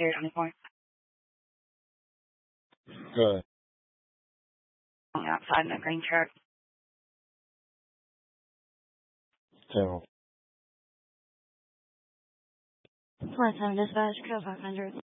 here anymore. Good. Outside in the green truck. So, Flight time dispatch, code 500.